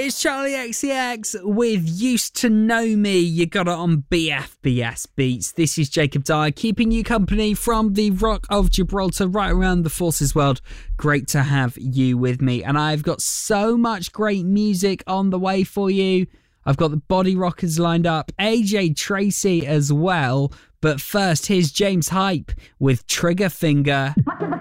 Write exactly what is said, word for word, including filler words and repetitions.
It's Charlie X C X with Used to Know Me. You got it on B F B S Beats. This is Jacob Dyer, keeping you company from the Rock of Gibraltar right around the Forces world. Great to have you with me. And I've got so much great music on the way for you. I've got the Body Rockers lined up, A J Tracey as well. But first, here's James Hype with Trigger Finger.